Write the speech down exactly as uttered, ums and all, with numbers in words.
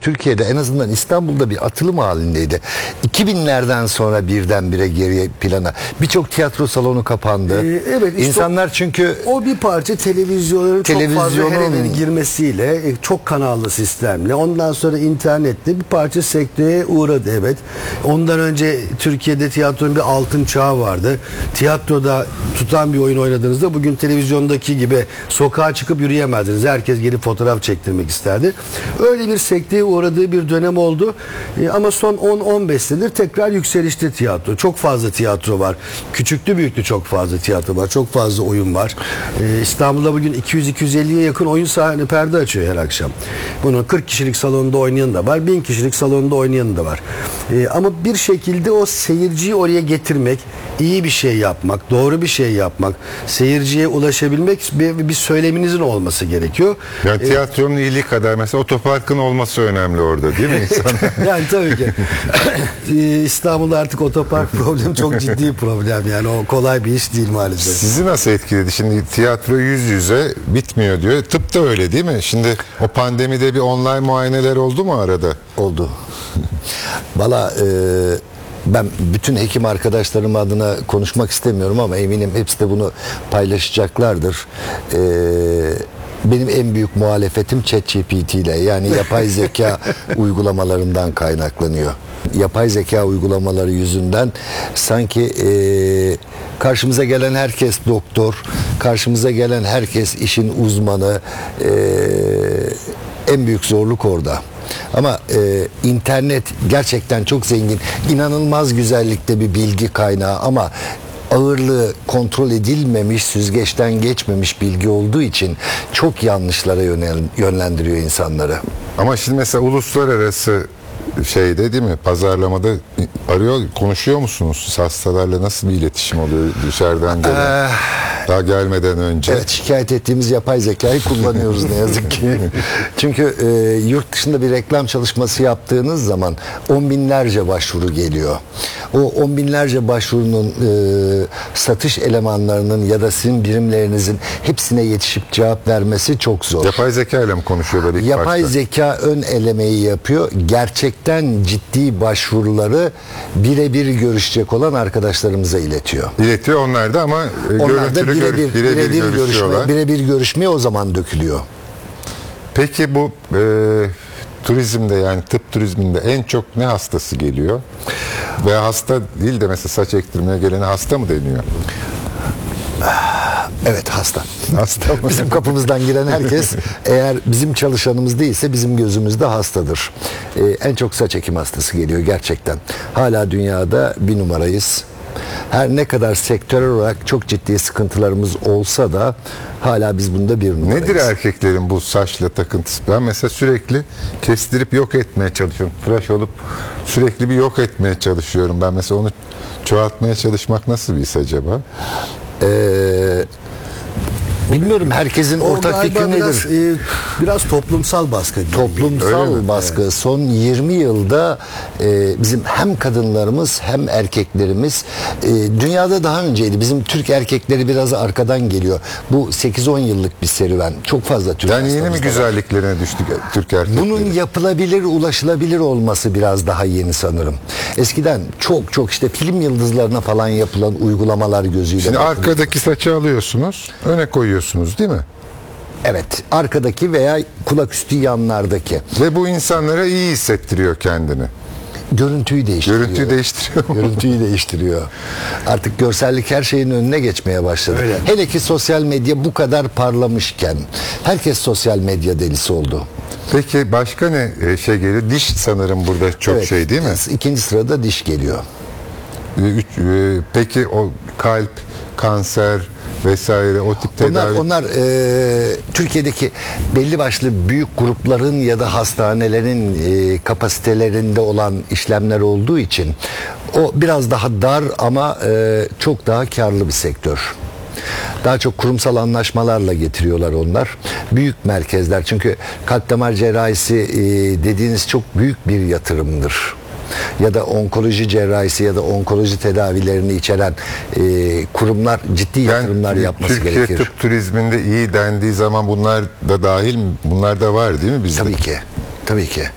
Türkiye'de, en azından İstanbul'da bir atılım halindeydi. iki binlerden sonra birdenbire geriye plana birçok tiyatro salonu kapandı. Ee, evet, işte İnsanlar çünkü o bir parça televizyonların çok fazla her eve girmesiyle, çok kanallı sistemle, ondan sonra internette bir parça sekteye uğradı, evet. Ondan önce Türkiye'de tiyatronun bir altın çağı vardı. Tiyatroda tutan bir oyun oynadığınızda bugün televizyondaki gibi sokağa çıkıp yürüyemezdiniz. Herkes gelip fotoğraf çektirmek isterdi. Öyle bir sekteye uğradığı bir dönem oldu. Ee, ama son on on beş senedir tekrar yükselişte tiyatro. Çok fazla tiyatro var. Küçüklü büyüklü çok fazla tiyatro var. Çok fazla oyun var. Ee, İstanbul'da bugün iki yüz iki yüz elliye yakın oyun sahne perde açıyor her akşam. Bunun kırk kişilik salonda oynayan da var. bin kişilik salonda oynayan da var. Ee, ama bir şekilde o seyirciyi oraya getirmek, iyi bir şey yapmak, doğru bir şey yapmak, seyirciye ulaşabilmek, bir, bir söyleminizin olması gerekiyor. Yani tiyatronun iyiliği kadar mesela otoparkın olması önemli orada, değil mi insan? Yani tabii ki. İstanbul'da artık otopark problemi çok ciddi bir problem. Yani o kolay bir iş değil maalesef. Sizi nasıl etkiledi? Şimdi tiyatro yüz yüze bitmiyor diyor. Tıp da öyle değil mi? Şimdi o pandemide bir online muayeneler oldu mu arada? Oldu. Valla e, ben bütün hekim arkadaşlarım adına konuşmak istemiyorum ama eminim hepsi de bunu paylaşacaklardır. E, benim en büyük muhalefetim ChatGPT ile, yani yapay zeka uygulamalarından kaynaklanıyor. Yapay zeka uygulamaları yüzünden sanki e, karşımıza gelen herkes doktor, karşımıza gelen herkes işin uzmanı. E, en büyük zorluk orada. Ama e, internet gerçekten çok zengin, inanılmaz güzellikte bir bilgi kaynağı ama ağırlığı kontrol edilmemiş, süzgeçten geçmemiş bilgi olduğu için çok yanlışlara yönel, yönlendiriyor insanları. Ama şimdi mesela uluslararası şeyde değil mi, pazarlamada arıyor, konuşuyor musunuz? Siz hastalarla nasıl bir iletişim oluyor dışarıdan gelen? Ee, daha gelmeden önce. Evet, şikayet ettiğimiz yapay zekayı kullanıyoruz ne yazık ki. Çünkü e, yurt dışında bir reklam çalışması yaptığınız zaman on binlerce başvuru geliyor. O on binlerce başvurunun e, satış elemanlarının ya da sizin birimlerinizin hepsine yetişip cevap vermesi çok zor. Yapay zeka ile mi konuşuyorlar ilk Yapay başta? zeka ön elemeyi yapıyor. Gerçekten ciddi başvuruları birebir görüşecek olan arkadaşlarımıza iletiyor. İletiyor onlar da ama onlar da birebir bire bire bire bire görüşme, birebir görüşmeye o zaman dökülüyor. Peki bu e, turizmde, yani tıp turizminde en çok ne hastası geliyor? Ve hasta değil de mesela saç ektirmeye gelene hasta mı deniyor? Evet, hasta. Hasta mı? Bizim kapımızdan giren herkes eğer bizim çalışanımız değilse bizim gözümüzde hastadır. Ee, en çok saç ekim hastası geliyor gerçekten. Hala dünyada bir numarayız. Her ne kadar sektörel olarak çok ciddi sıkıntılarımız olsa da hala biz bunda bir numarayız. Nedir erkeklerin bu saçla takıntısı? Ben mesela sürekli kestirip yok etmeye çalışıyorum. Tıraş olup sürekli bir yok etmeye çalışıyorum. Ben mesela onu çoğaltmaya çalışmak nasıl bir his acaba? Eee Bilmiyorum, herkesin ortak fikri nedir? Biraz, e, biraz toplumsal baskı. Toplumsal baskı. Evet. Son yirmi yılda e, bizim hem kadınlarımız hem erkeklerimiz, e, dünyada daha önceydi. Bizim Türk erkekleri biraz arkadan geliyor. Bu sekiz on yıllık bir serüven. Çok fazla Türk Yani yeni mi güzelliklerine var. Düştük Türk erkekleri? Bunun yapılabilir, ulaşılabilir olması biraz daha yeni sanırım. Eskiden çok çok işte film yıldızlarına falan yapılan uygulamalar gözüyle. Şimdi arkadaki saçı alıyorsunuz, öne koyuyorsunuz. Değil mi? Evet, arkadaki veya kulak üstü yanlardaki. Ve bu insanlara iyi hissettiriyor kendini. Görüntüyü değiştiriyor. Görüntüyü değiştiriyor. Görüntüyü değiştiriyor. Artık görsellik her şeyin önüne geçmeye başladı. Öyle. Hele ki sosyal medya bu kadar parlamışken herkes sosyal medya delisi oldu. Peki başka ne şey geliyor? Diş sanırım burada çok evet, şey değil mi? İkinci sırada diş geliyor. Üç, peki o kalp, kanser vesaire o tip tedavi. Onlar, onlar e, Türkiye'deki belli başlı büyük grupların ya da hastanelerin e, kapasitelerinde olan işlemler olduğu için o biraz daha dar ama e, çok daha karlı bir sektör. Daha çok kurumsal anlaşmalarla getiriyorlar onlar. Büyük merkezler, çünkü kalp damar cerrahisi e, dediğiniz çok büyük bir yatırımdır. Ya da onkoloji cerrahisi ya da onkoloji tedavilerini içeren e, kurumlar ciddi yatırımlar yani, yapması Türkiye gerekir. Türkiye tıp turizminde iyi dendiği zaman bunlar da dahil mi? Bunlar da var değil mi bizde? Tabii ki. Tabii ki.